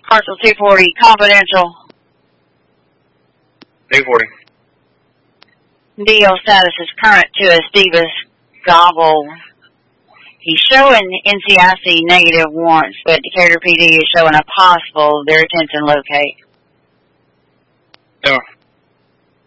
Parcel 240, confidential. 240. DL status is current to Estevas Gobble. He's showing NCIC negative once, but Decatur PD is showing a possible. Their attention locate. Yeah.